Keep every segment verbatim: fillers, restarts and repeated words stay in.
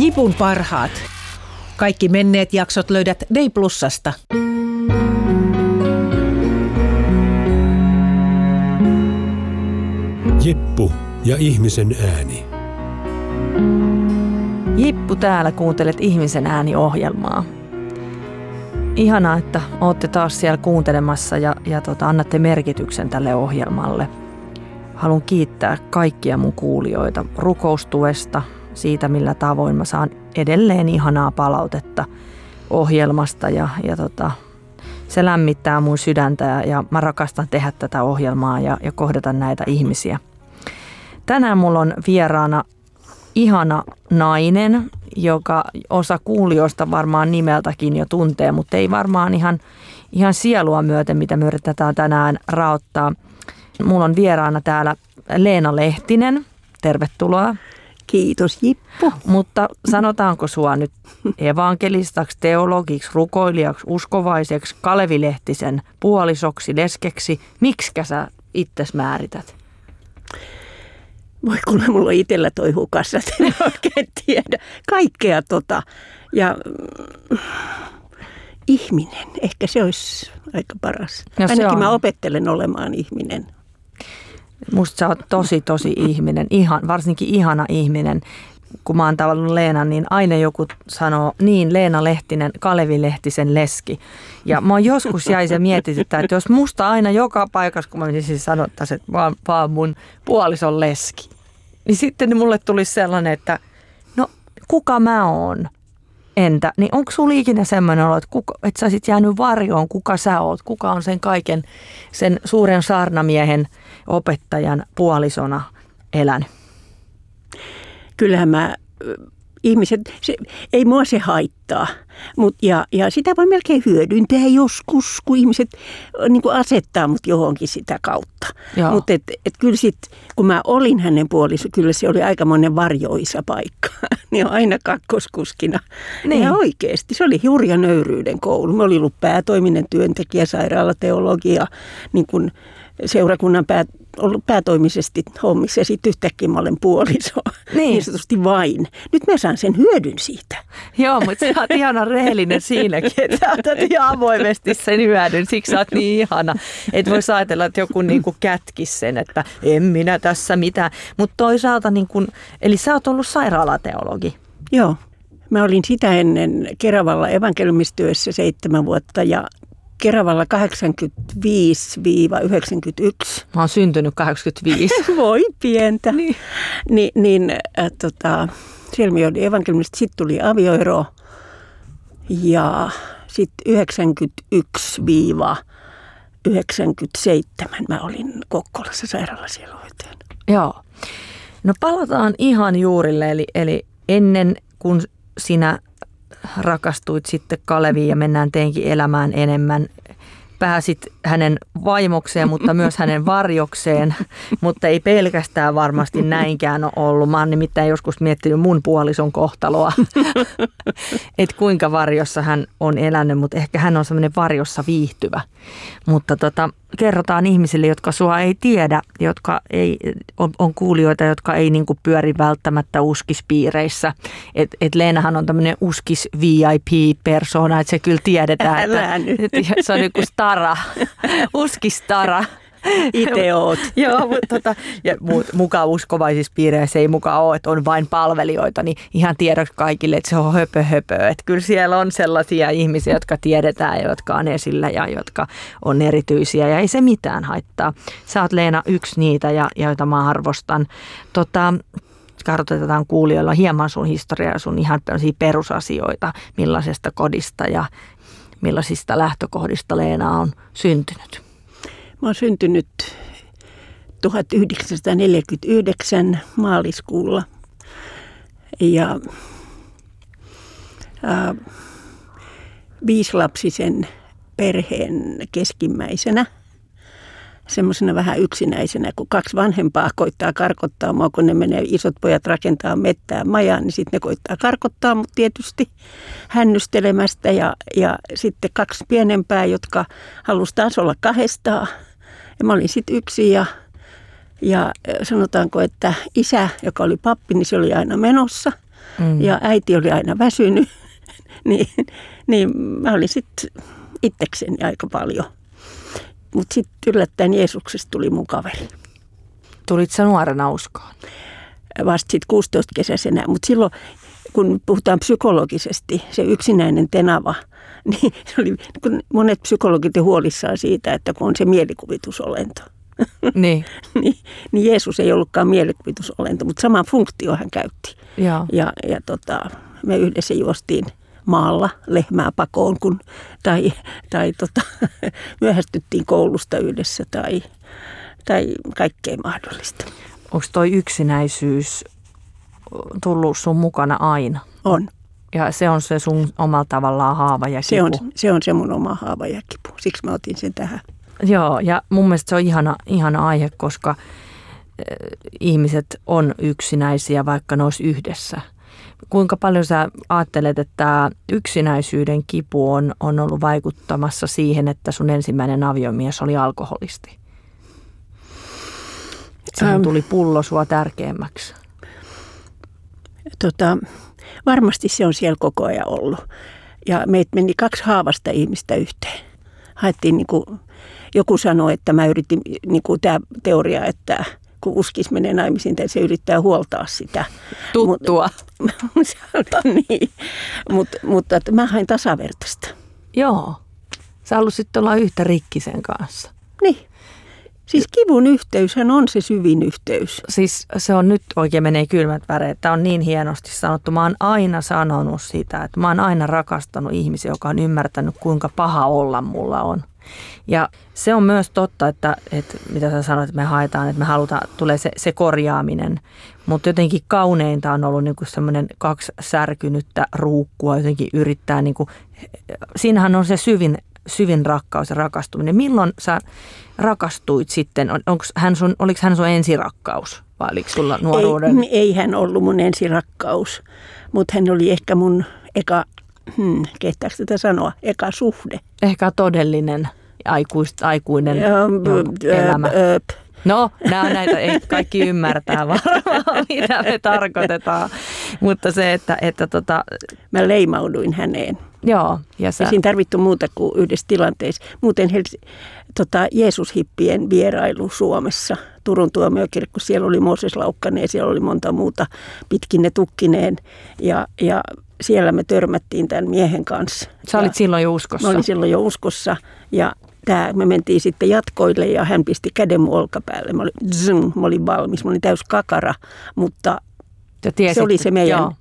Jipun parhaat. Kaikki menneet jaksot löydät Day Plusasta. Jippu ja ihmisen ääni. Jippu täällä, kuuntelet Ihmisen ääni-ohjelmaa. Ihanaa, että olette taas siellä kuuntelemassa ja, ja tota, annatte merkityksen tälle ohjelmalle. Haluan kiittää kaikkia mun kuulijoita rukoustuesta, siitä millä tavoin mä saan edelleen ihanaa palautetta ohjelmasta ja, ja tota, se lämmittää mun sydäntä ja, ja mä rakastan tehdä tätä ohjelmaa ja, ja kohdata näitä ihmisiä. Tänään mulla on vieraana ihana nainen, joka osa kuulijoista varmaan nimeltäkin jo tuntee, mutta ei varmaan ihan, ihan sielua myöten, mitä me yritetään tänään raottaa. Mulla on vieraana täällä Leena Lehtinen. Tervetuloa. Kiitos Jippu. Mutta sanotaanko sua nyt evankelistaksi, teologiksi, rukoilijaksi, uskovaiseksi, Kalevi Lehtisen puolisoksi, leskeksi? Miksikä sä itses määrität? Voi kuule, mulla on itsellä toi hukassa, että en oikein tiedä. Kaikkea tota. Ja mm, ihminen, ehkä se olisi aika paras. No, ainakin mä opettelen olemaan ihminen. Musta sä oot tosi, tosi ihminen, ihan, varsinkin ihana ihminen. Kun mä oon tavannut Leenan, niin aina joku sanoo, niin Leena Lehtinen, Kalevi Lehtisen leski. Ja mä oon joskus jäi se mietityttää, että jos musta aina joka paikassa, kun mä siis sanottaisin, että vaan, vaan mun puolison leski. Niin sitten mulle tuli sellainen, että no kuka mä oon? Entä? Niin onko sulla ikinä semmoinen olo, että, kuka, että sä sit jäänyt varjoon, kuka sä oot? Kuka on sen kaiken, sen suuren saarnamiehen, opettajan puolisona elänyt? Kyllähän mä, ihmiset, se, ei mua se haittaa, mut, ja, ja sitä voi melkein hyödyntää joskus, kun ihmiset niin kuin asettaa mut johonkin sitä kautta. Mutta et, et kyllä sit, kun mä olin hänen puoliso, kyllä se oli aikamoinen varjoisa paikka. Niin on aina kakkoskuskina. Niin. Ja oikeasti, se oli hurja nöyryyden koulu. Mä olin ollut päätoiminen työntekijä, sairaalateologia, niin kuin seurakunnan pää, ollut päätoimisesti hommissa ja sitten yhtäkkiä mä olen puoliso. Niin. Niin sanotusti vain. Nyt mä saan sen hyödyn siitä. Joo, mutta sä oot ihana rehellinen siinäkin, että sä otat ihan avoimesti sen hyödyn. Siksi sä oot niin ihana. Että vois ajatella, että joku niinku kätkisi sen, että en minä tässä mitään. Mutta toisaalta, niinku, eli sä oot ollut sairaalateologi. Joo. Mä olin sitä ennen Keravalla evankeliumistyössä seitsemän vuotta ja Keravalla kahdeksankymmentäviisi yhdeksänkymmentäyksi. Mä oon syntynyt kahdeksankymmentäviisi. Voi pientä. Niin, Ni, niin äh, tota, siellä me olin evankeliumista, sitten tuli avioero ja sitten yhdeksänkymmentäyksi yhdeksänkymmentäseitsemän mä olin Kokkolassa sairaalasielunhoitajana. Joo. No palataan ihan juurille, eli, eli ennen kuin sinä rakastuit sitten Kaleviin ja mennään teinkin elämään enemmän. Pääsit hänen vaimokseen, mutta myös hänen varjokseen, mutta ei pelkästään varmasti näinkään ole ollut. Mä oon nimittäin joskus miettinyt mun puolison kohtaloa, että kuinka varjossa hän on elänyt, mutta ehkä hän on semmoinen varjossa viihtyvä. Mutta tota, kerrotaan ihmisille, jotka sua ei tiedä, jotka ei, on, on kuulijoita, jotka ei niinku pyöri välttämättä uskispiireissä. Että et Leenahan on tämmöinen uskis V I P-persona, että se kyllä tiedetään, että, että se on joku stara, uskistara. Itse oot. Joo, mutta tota, ja mukaan uskovaisissa piireissä ei mukaan ole, että on vain palvelijoita, niin ihan tiedoksi kaikille, että se on höpö höpö. Että kyllä siellä on sellaisia ihmisiä, jotka tiedetään ja jotka on esillä ja jotka on erityisiä ja ei se mitään haittaa. Sä oot Leena yksi niitä, ja, joita mä arvostan. Tota, kartoitetaan kuulijoilla hieman sun historiaa ja sun ihan perusasioita, millaisesta kodista ja millaisista lähtökohdista Leena on syntynyt. Mä oon syntynyt tuhatyhdeksänsataaneljäkymmentäyhdeksän maaliskuulla ja ää, viisilapsisen perheen keskimmäisenä, semmoisena vähän yksinäisenä, kun kaksi vanhempaa koittaa karkottaa mua, kun ne menee, isot pojat rakentaa mettää majaa, niin sitten ne koittaa karkottaa mut tietysti hännystelemästä ja, ja sitten kaksi pienempää, jotka halusi taas olla kahdestaan. Ja mä olin sitten yksin ja, ja sanotaanko, että isä, joka oli pappi, niin se oli aina menossa. Mm. Ja äiti oli aina väsynyt, niin, niin mä olin sitten itsekseni aika paljon. Mutta sitten yllättäen Jeesuksesta tuli mun kaveri. Tulit sä nuorena uskoon? Vasta sitten kuusitoista-kesäisenä, mutta silloin kun puhutaan psykologisesti, se yksinäinen tenava, niin se oli, kun monet psykologit on huolissaan siitä, että kun on se mielikuvitusolento. Niin. niin, niin Jeesus ei ollutkaan mielikuvitusolento, mutta sama funktio hän käytti. Joo. Ja, ja tota, me yhdessä juostiin maalla lehmää pakoon, kun, tai, tai tota, myöhästyttiin koulusta yhdessä tai, tai kaikkea mahdollista. Onko toi yksinäisyys tullut sun mukana aina? On. Ja se on se sun omalla tavallaan haava ja kipu. Se on se, on se mun oma haava ja kipu. Siksi mä otin sen tähän. Joo, ja mun mielestä se on ihana, ihana aihe, koska ihmiset on yksinäisiä, vaikka ne olisi yhdessä. Kuinka paljon sä ajattelet, että tämä yksinäisyyden kipu on, on ollut vaikuttamassa siihen, että sun ensimmäinen aviomies oli alkoholisti? Siihen tuli pullo sua tärkeämmäksi. Tota, varmasti se on siellä koko ajan ollut. Ja meitä meni kaksi haavasta ihmistä yhteen. Haettiin, niin kuin, joku sanoi, että mä yritin, niin kuin tämä teoria, että kun uskis menee naimisiin, se yrittää huoltaa sitä. Tuttua. Mut, niin. Mut, mutta mä hain tasavertaista. Joo. Sä halusit olla yhtä rikki sen kanssa. Niin. Siis kivun yhteyshän on se syvin yhteys. Siis se on nyt oikein menee kylmät väreet. Tämä on niin hienosti sanottu. Mä oon aina sanonut sitä, että mä oon aina rakastanut ihmisiä, joka on ymmärtänyt, kuinka paha olla mulla on. Ja se on myös totta, että, että mitä sä sanoit, että me haetaan, että me halutaan, tulee se, se korjaaminen. Mutta jotenkin kauneinta on ollut niinku semmoinen kaksi särkynyttä ruukkua, jotenkin yrittää, niinku, siinähän on se syvin, syvin rakkaus ja rakastuminen. Milloin sä rakastuit sitten? Onko hän sun, oliko hän sun ensirakkaus vai oliko sulla nuoruuden? Ei, ei hän ollut mun ensirakkaus, mutta hän oli ehkä mun eka, hmm, kehtaako tätä sanoa, eka suhde. Ehkä todellinen aikuis, aikuinen elämä. No, nämä näitä ei kaikki ymmärtää varmaan, mitä me tarkoitetaan, mutta se, että... että tota, mä leimauduin häneen. Joo. Ja sä... Ei siinä tarvittu muuta kuin yhdessä tilanteessa. Muuten Hels- tota, Jeesushippien vierailu Suomessa, Turun tuomiokirkko, siellä oli Mooses Laukkanen ja siellä oli monta muuta pitkine tukkineen ja, ja siellä me törmättiin tämän miehen kanssa. Sä olit ja silloin jo uskossa? Mä olin silloin jo uskossa ja tää, me mentiin sitten jatkoille ja hän pisti käden mun olkapäälle. Mä olin, zzng, mä olin valmis, mä olin täys kakara, mutta tiesit, se oli se meidän... Joo.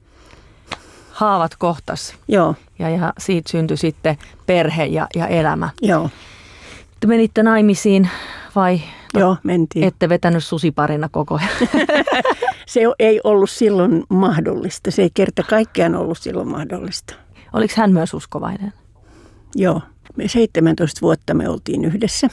Haavat kohtas. Joo. Ja, ja siitä syntyi sitten perhe ja, ja elämä. Joo. Te menitte naimisiin vai? Joo, mentiin. Ette vetänyt susiparina koko ajan? Se ei ollut silloin mahdollista. Se ei kerta kaikkiaan ollut silloin mahdollista. Oliko hän myös uskovainen? Joo. Me seitsemäntoista vuotta me oltiin yhdessä.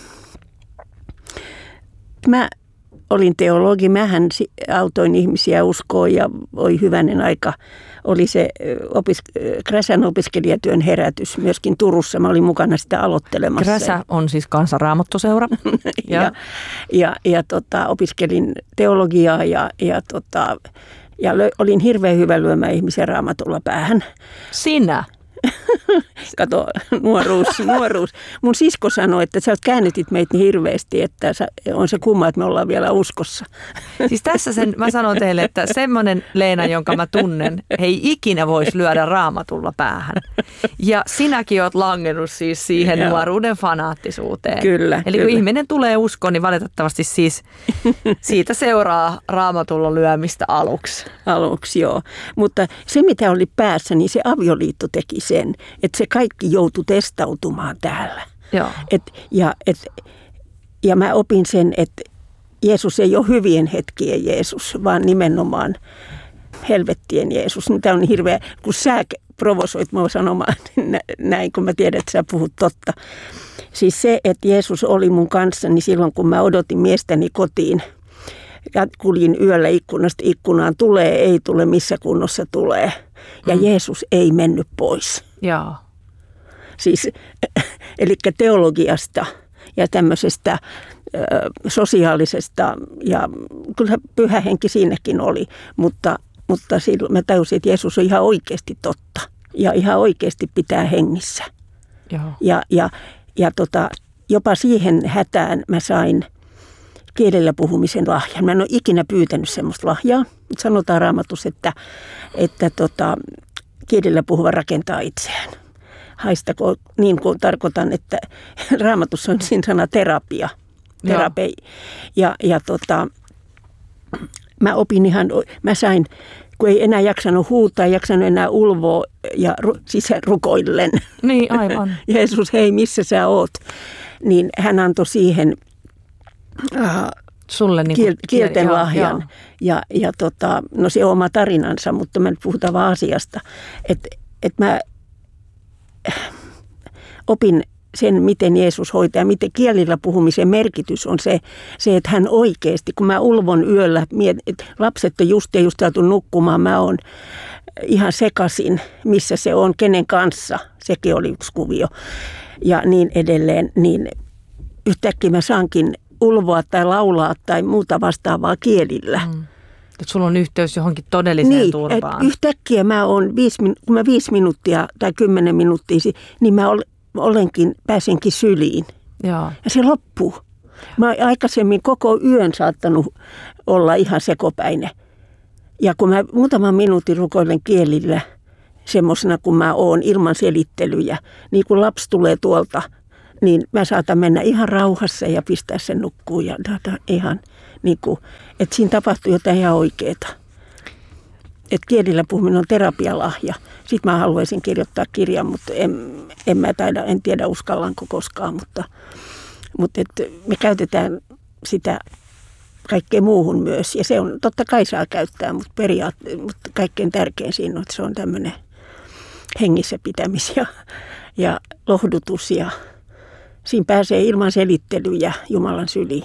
Mä olin teologi. Mähän autoin ihmisiä uskoon ja oli hyvänen aika. Oli se opis- Kräsän opiskelijatyön herätys myöskin Turussa. Mä olin mukana sitä aloittelemassa. Kräsä on siis Kansanraamattoseura. ja ja, ja, ja tota, opiskelin teologiaa ja, ja, tota, ja lö, olin hirveän hyvä lyömään ihmisiä raamatulla päähän. Sinä? Kato, nuoruus, nuoruus. Mun sisko sanoi, että sä käännetit meitä niin hirveästi, että on se kumma, että me ollaan vielä uskossa. Siis tässä sen, mä sanon teille, että semmoinen Leena, jonka mä tunnen, ei ikinä voisi lyödä raamatulla päähän. Ja sinäkin oot langennut siis siihen Joo. nuoruuden fanaattisuuteen. Kyllä. Eli kyllä. kun ihminen tulee uskoon, niin valitettavasti siis siitä seuraa raamatulla lyömistä aluksi. Aluksi, joo. Mutta se, mitä oli päässä, niin se avioliitto teki sen, että se kaikki joutui testautumaan täällä. Joo. Et, ja, et, ja mä opin sen, että Jeesus ei ole hyvien hetkien Jeesus, vaan nimenomaan helvettien Jeesus. Tämä on hirveä, kun sä provosoit mua sanomaan näin, kun mä tiedän, että sä puhut totta. Siis se, että Jeesus oli mun kanssani silloin, kun mä odotin miestäni kotiin. Ja kuljin yöllä ikkunasta ikkunaan, tulee, ei tule, missä kunnossa tulee. Ja mm. Jeesus ei mennyt pois. Joo. Siis, eli teologiasta ja tämmöisestä ö, sosiaalisesta, ja kyllä pyhä henki siinäkin oli, mutta, Mutta silloin mä tajusin, että Jeesus on ihan oikeasti totta ja ihan oikeasti pitää hengissä. Joo. Ja, ja, ja tota, jopa siihen hätään mä sain kielellä puhumisen lahjan. Mä en ole ikinä pyytänyt semmoista lahjaa. Mutta sanotaan Raamatussa, että, että tota, kielellä puhuva rakentaa itseään. Haistako, niin kuin tarkoitan, että Raamatussa on siinä sana terapia. Terapei. Ja, ja tota, mä opin ihan, mä sain, kun ei enää jaksanut huutaa, ei jaksanut enää ulvoa ja ru, siis rukoillen. Niin, aivan. Jeesus, hei, missä sä oot? Niin hän antoi siihen äh, Sulle niin kiel, kielten joo, lahjan. joo. Ja, ja tota, no se on oma tarinansa, mutta me nyt puhutaan vaan asiasta. Että et mä opin sen, miten Jeesus hoitaa ja miten kielillä puhumisen merkitys on se, se että hän oikeasti, kun mä ulvon yöllä, että lapset on just ja just saatu nukkumaan, mä oon ihan sekaisin, missä se on, kenen kanssa, sekin oli yksi kuvio ja niin edelleen, niin yhtäkkiä mä saankin ulvoa tai laulaa tai muuta vastaavaa kielillä. Mm. Että sulla on yhteys johonkin todelliseen niin, turvaan. Yhtäkkiä mä oon, viisi, kun mä viisi minuuttia tai kymmenen minuuttia, niin mä olenkin, pääsenkin syliin. Joo. Ja se loppuu. Mä oon aikaisemmin koko yön saattanut olla ihan sekopäinen. Ja kun mä muutaman minuutin rukoilen kielillä, semmoisena kuin mä oon, ilman selittelyjä, niin kun lapsi tulee tuolta, niin mä saatan mennä ihan rauhassa ja pistää sen nukkuun ja data, ihan niin kuin, että siinä tapahtuu jotain ihan oikeaa. Että kielillä puhuminen on terapialahja. Sitten mä haluaisin kirjoittaa kirjan, mutta en, en mä taida, en tiedä uskallanko koskaan, mutta, mutta et me käytetään sitä kaikkeen muuhun myös. Ja se on, totta kai saa käyttää, mutta, periaate, mutta kaikkein tärkein siinä on, että se on tämmöinen hengissä pitämis ja, ja lohdutus ja siinä pääsee ilman selittelyjä Jumalan syliin.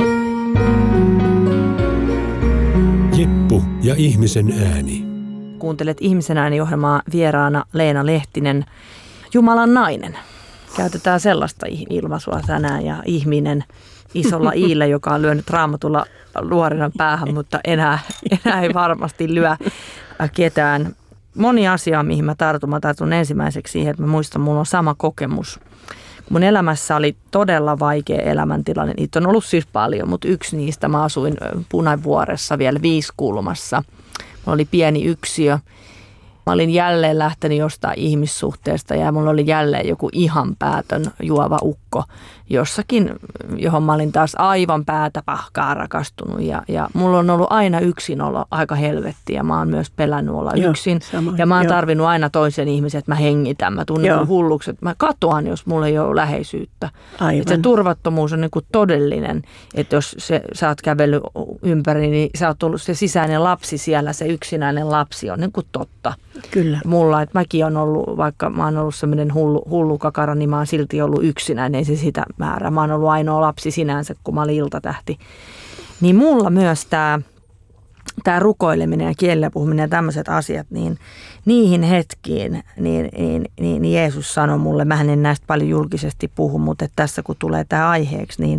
Jeppu ja ihmisen ääni. Kuuntelet Ihmisen ääni-ohjelmaa, vieraana Leena Lehtinen, Jumalan nainen. Käytetään sellaista ilmaisua tänään ja ihminen isolla iillä, joka on lyönyt Raamatulla luorinan päähän, mutta enää, enää ei varmasti lyö ketään. Moni asia, mihin mä tartun. Mä tartun ensimmäiseksi siihen, että mä muistan, mulla on sama kokemus. Mun elämässä oli todella vaikea elämäntilanne. Niitä on ollut siis paljon, mutta yksi niistä mä asuin Punavuoressa vielä Viiskulmassa. Mulla oli pieni yksiö. Mä olin jälleen lähtenyt jostain ihmissuhteesta ja mulla oli jälleen joku ihan päätön juova ukko jossakin, johon mä olin taas aivan päätä pahkaa rakastunut. Ja, ja mulla on ollut aina yksinolo aika helvettiä. Mä oon myös pelännyt olla Joo, yksin. Samoin. Ja mä oon Joo. tarvinnut aina toisen ihmisen, että mä hengitän. Mä tunnen hulluksi, että mä katoan, jos mulla ei ole läheisyyttä. Että se turvattomuus on niin kuin todellinen. Että jos se, sä oot kävellyt ympäri, niin sä oot ollut se sisäinen lapsi siellä, se yksinäinen lapsi on niin kuin totta. Kyllä. Mulla, että mäkin on ollut, vaikka mä oon ollut semmoinen hullu, hullu kakara, niin mä oon silti ollut yksinäinen, ei se sitä määrä. Mä oon ollut ainoa lapsi sinänsä, kun mä olin iltatähti. Niin mulla myös tää, tää rukoileminen ja kielellä puhuminen ja tämmöiset asiat, niin niihin hetkiin, niin, niin, niin, niin Jeesus sanoi mulle, mä en näistä paljon julkisesti puhu, mutta että tässä kun tulee tää aiheeksi, niin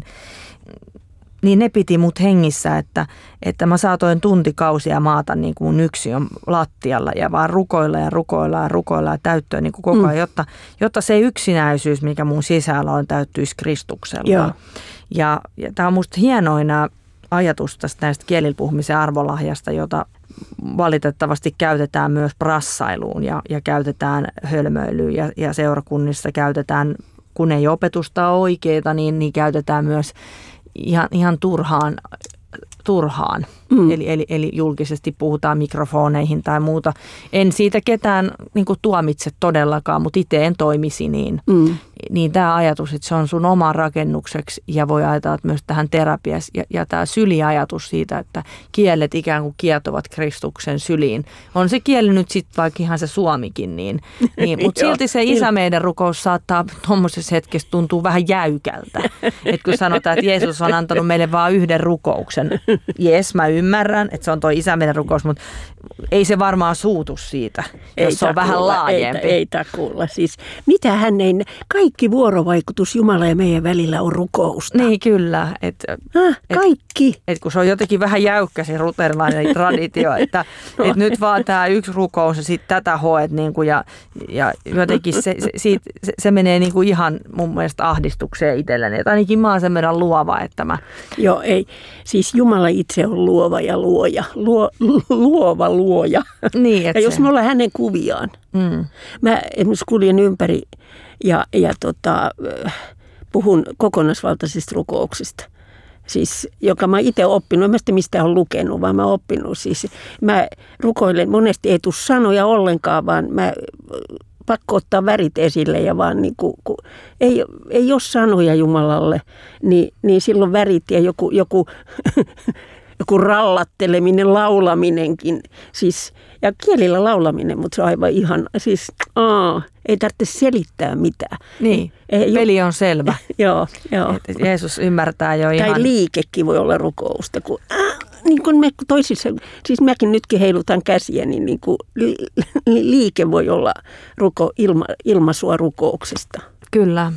niin ne piti mut hengissä, että, että mä saatoin tuntikausia maata niin kuin mun yksiön lattialla ja vaan rukoilla ja rukoilla ja rukoilla ja täyttöä niin kuin koko ajan, mm. jotta, jotta se yksinäisyys, mikä mun sisällä on, täyttyisi Kristuksella. Joo. Ja, ja tämä on musta hienoina ajatus tästä näistä kielillä puhumisen arvolahjasta, jota valitettavasti käytetään myös brassailuun ja, ja käytetään hölmöilyyn ja, ja seurakunnissa käytetään, kun ei opetusta ole oikeaa, niin, niin käytetään myös Ihan, ihan turhaan, turhaan. Mm. Eli, eli, eli julkisesti puhutaan mikrofoneihin tai muuta. En siitä ketään niin kuin tuomitse todellakaan, mutta itse en toimisi niin. Mm. Niin tämä ajatus, että se on sun oma rakennukseksi ja voi ajatella myös tähän terapiassa. Ja, ja tämä syliajatus siitä, että kielet ikään kuin kietovat Kristuksen syliin. On se kieli nyt sitten vaikka ihan se suomikin, niin, niin, mutta silti se Isä meidän rukous saattaa tuommoisessa hetkessä tuntua vähän jäykältä. Että kun sanotaan, että Jeesus on antanut meille vain yhden rukouksen jes, mä ymmärrän, että se on toi isämeidän rukous, mutta ei se varmaan suutu siitä, ei jos se on takuulla, vähän laajempi. Ei, ei takuulla. Siis mitä hän ei, kaikki vuorovaikutus Jumala ja meidän välillä on rukousta. Niin kyllä. Et, ah, kaikki. Et, et kun se on jotenkin vähän jäykkä se luterilainen traditio, että no. et nyt vaan tämä yksi rukous ja sitten tätä hoet niinku, ja, ja jotenkin se, se, siitä, se, se menee niinku ihan mun mielestä ahdistukseen itselleni. Et ainakin mä oon sen meidän luova, että mä... Joo, ei. Siis Jumala itse on luova ja luoja. Luo, luova luoja. Niin, ja jos se... me ollaan hänen kuviaan. Mm. Mä esimerkiksi kuljen ympäri ja, ja tota, puhun kokonaisvaltaisista rukouksista. Siis, joka mä itse oppinut, en mä sitä mistään ole lukenut, vaan mä oon oppinut. Siis, mä rukoilen, monesti ei tule sanoja ollenkaan, vaan mä pakko ottaa värit esille ja vaan niin kuin, kun ei, ei ole sanoja Jumalalle, niin, niin silloin värit ja joku, joku, joku rallatteleminen, laulaminenkin. Siis, ja kielillä laulaminen, mutta se on aivan ihan, siis aa, ei tarvitse selittää mitään. Niin, ei, peli on selvä. Joo, joo. Et Jeesus ymmärtää jo ihan. Tai liikekin voi olla rukousta, kun äh, niin kuin me toisissa, siis mäkin nytkin heilutan käsiä, niin, niin kuin liike voi olla ruko, ilma, ilmaisua rukouksesta. Kyllä.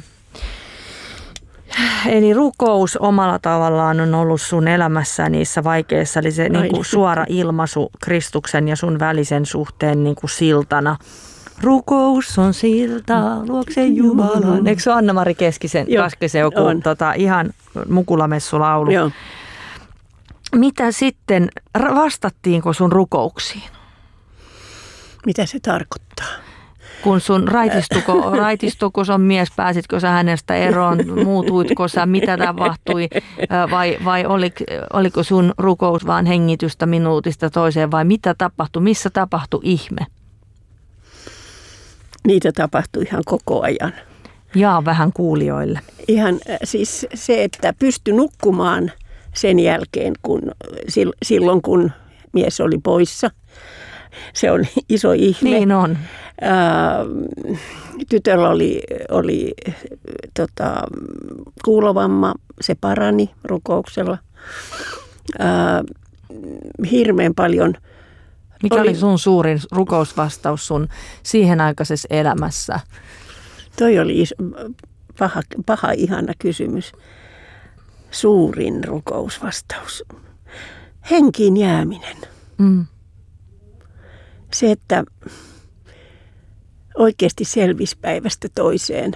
Eli rukous omalla tavallaan on ollut sun elämässä niissä vaikeissa, eli se niin kuin suora ilmaisu Kristuksen ja sun välisen suhteen niin kuin siltana. Rukous on silta luokse Jumalan. Eikö se ole Anna-Mari Keskisen, Kaskisen joku tota, ihan mukulamessulaulu? Joo. Mitä sitten, vastattiinko sun rukouksiin? Mitä se tarkoittaa? Kun sun raitistuko, raitistuko sun mies, pääsitkö sä hänestä eroon, muutuitko sä, mitä tapahtui vai, vai oliko, oliko sun rukous vaan hengitystä minuutista toiseen vai mitä tapahtui, missä tapahtui ihme? Niitä tapahtui ihan koko ajan. Jaa vähän kuulijoille. Ihan siis se, että pystyi nukkumaan sen jälkeen, kun, silloin kun mies oli poissa. Se on iso ihme. Niin on. Ää, tytöllä oli, oli tota, kuulovamma, se parani rukouksella. Ää, hirveän paljon. Mikä oli, oli sun suurin rukousvastaus sun siihen aikaisessa elämässä? Toi oli iso, paha, paha, ihana kysymys. Suurin rukousvastaus. Henkiin jääminen. Mm. Se, että oikeasti selvisi päivästä toiseen.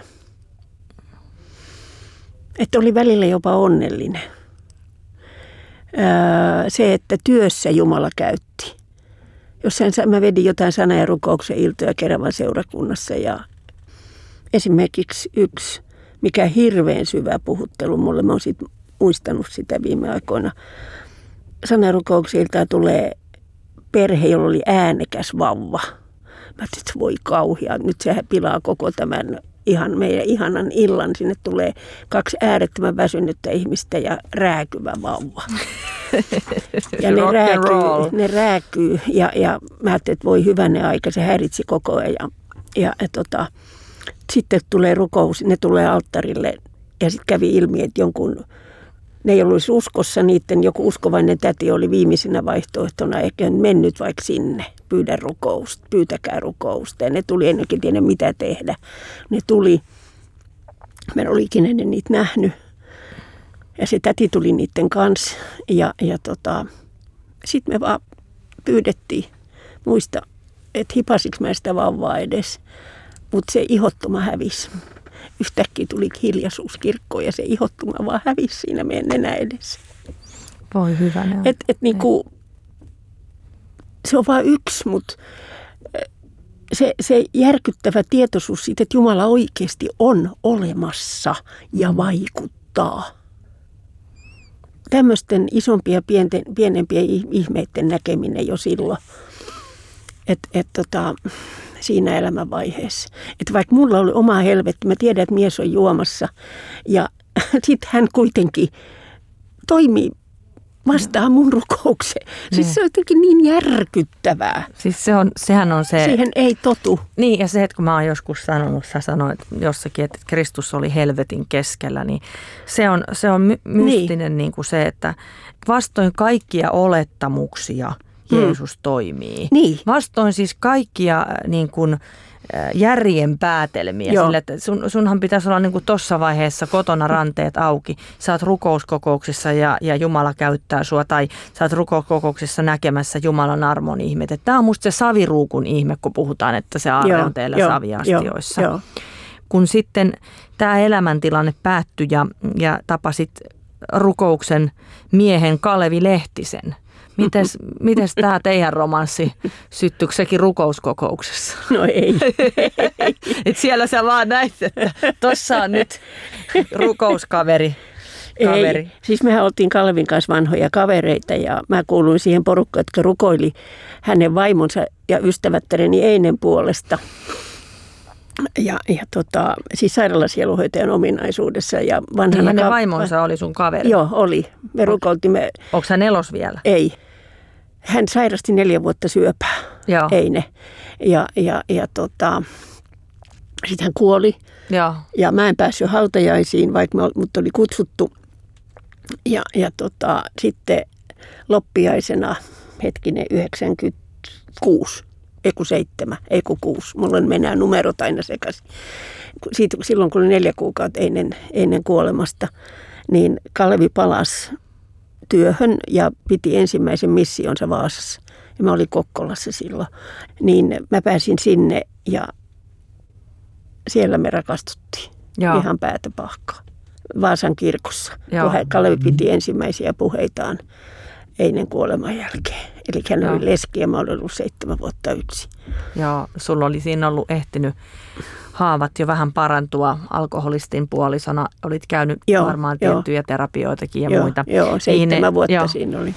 Että oli välillä jopa onnellinen. Se, että työssä Jumala käytti. Jossain mä vedin jotain sana- ja rukouksen iltoja Keravan seurakunnassa ja esimerkiksi yksi, mikä hirveän syvä puhuttelu mulle, mä oon siitä muistanut sitä viime aikoina. Sana- ja rukouksen iltaa tulee perhe, jolla oli äänekäs vauva. Mä ajattelin, että voi kauhea, nyt se pilaa koko tämän ihan meidän ihanan illan. Sinne tulee kaksi äärettömän väsynyttä ihmistä ja rääkyvä vauva. Ja ne rääkyy, ne rääkyy ja, ja mä ajattelin, että voi hyvänen aika, se häiritsi koko ajan. Ja, ja, ja tota, sitten tulee rukous, ne tulee alttarille ja sitten kävi ilmi, että jonkun, ne ei ollut uskossa, niiden joku uskovainen täti oli viimeisenä vaihtoehtona, eikä mennyt vaikka sinne, pyydä rukousta, pyytäkää rukousta. Ja ne tuli, ennenkin tiedä mitä tehdä. Ne tuli, mä en ole ikinä niitä nähnyt. Ja se täti tuli niiden kanssa ja, ja tota, sitten me vaan pyydettiin, muista, että hipasiksi mä sitä vauvaa edes, mutta se ihottuma hävisi. Yhtäkkiä tuli hiljaisuus kirkkoon ja se ihottuma vaan hävisi siinä meidän nenä edessä. Voi hyvänä. Et, et niinku, se on vain yksi, mutta se, se järkyttävä tietoisuus siitä, että Jumala oikeasti on olemassa ja vaikuttaa. Tämmöisten isompia pienten, pienempiä ihmeiden näkeminen jo silloin, että et tota, siinä elämänvaiheessa. Että vaikka mulla oli oma helvetti, mä tiedän, että mies on juomassa ja sitten hän kuitenkin toimii vastaa mun rukoukseen. Siis niin. Se on jotenkin niin järkyttävää. Siis se on, sehän on se... Siihen ei totu. Niin, ja se, että kun mä oon joskus sanonut, sä sanoit jossakin, että Kristus oli helvetin keskellä, niin se on, se on my- mystinen niin. Niin kuin se, että vastoin kaikkia olettamuksia Jeesus mm. toimii. Niin. Vastoin siis kaikkia niin kuin järjen päätelmiä. Sille, että sun, sunhan pitäisi olla niin kuin tuossa vaiheessa kotona ranteet auki. Sä oot rukouskokouksissa ja, ja Jumala käyttää sua, tai sä oot rukouskokouksissa näkemässä Jumalan armon ihmet. Tämä on musta se saviruukun ihme, kun puhutaan, että se aarre on teillä jo, saviastioissa. Jo, jo. Kun sitten tämä elämäntilanne päättyi ja, ja tapasit rukouksen miehen Kalevi Lehtisen. Mites, mites tämä teidän romanssi syttyykö sekin rukouskokouksessa? No ei. Et siellä sä vaan näit, että tossa on nyt rukouskaveri. Kaveri. Ei. Siis mehän oltiin Kalevin kanssa vanhoja kavereita ja mä kuuluin siihen porukkaan, jotka rukoili hänen vaimonsa ja ystävättäreni Einen puolesta. Ja, ja tota, siis sairaalasieluhoitajan ominaisuudessa. Ja vanhana niin hänen ka- vaimonsa oli sun kaveri? Joo, oli. Me rukoiltimme. Onko hän elos vielä? Ei. Hän sairasti neljä vuotta syöpää, Joo. Eine. Ja, ja, ja tota, sitten hän kuoli. Joo. Ja mä en päässyt hautajaisiin, vaikka mut oli kutsuttu. Ja, ja tota, sitten loppiaisena, hetkinen, yhdeksänkymmentäkuusi. Ei kun seitsemän, ei kun kuusi. Mulla on mennään numerot aina sekaisin. Siitä, silloin kun oli neljä kuukautta ennen, ennen kuolemasta, niin Kalevi palasi työhön ja piti ensimmäisen missionsa Vaasassa. Ja mä olin Kokkolassa silloin. Niin mä pääsin sinne ja siellä me rakastuttiin. Joo. Ihan päätä pahkaa. Vaasan kirkossa, Joo. kun Kalevi piti ensimmäisiä puheitaan Einen kuoleman jälkeen. Eli hän Joo. oli leski ja mä olin ollut seitsemän vuotta yksin. Joo, sulla oli siinä ollut ehtinyt haavat jo vähän parantua alkoholistin puolisona. Olit käynyt Joo, varmaan jo. tiettyjä terapioitakin ja Joo, muita. Joo, seitsemän ne, vuotta jo. Siinä oli.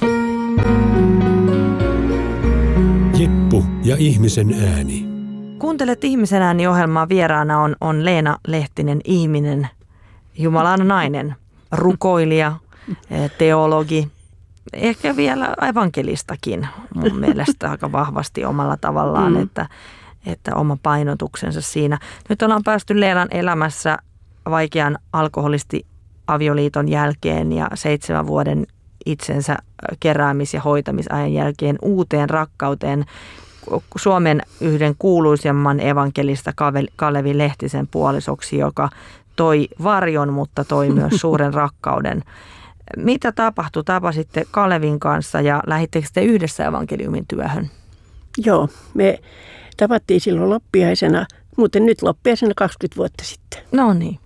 Jeppu ja ihmisen ääni. Kuuntelet Ihmisen ääni -ohjelmaa. Vieraana on, on Leena Lehtinen, ihminen, Jumalan nainen, rukoilija, teologi. Ehkä vielä evankelistakin mun mielestä aika vahvasti omalla tavallaan, mm. että, että oma painotuksensa siinä. Nyt ollaan päästy Leenan elämässä vaikean alkoholisti-avioliiton jälkeen ja seitsemän vuoden itsensä keräämis- ja hoitamisajan jälkeen uuteen rakkauteen Suomen yhden kuuluisemman evankelista Kalevi Lehtisen puolisoksi, joka toi varjon, mutta toi myös suuren rakkauden. Mitä tapahtui? Tapasitte Kalevin kanssa ja lähdittekö te yhdessä evankeliumin työhön? Joo, me tapattiin silloin loppiaisena, muuten nyt loppiaisena kaksikymmentä vuotta sitten. No niin.